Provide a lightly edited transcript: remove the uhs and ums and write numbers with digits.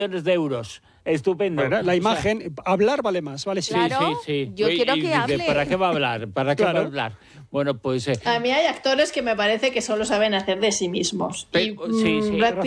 millones de euros. Estupendo. Bueno, la imagen, hablar vale más, ¿vale? Sí. Claro, yo quiero que hable. ¿Para qué va a hablar? ¿Para qué va a hablar? Bueno, pues... A mí hay actores que me parece que solo saben hacer de sí mismos. Sí. Brad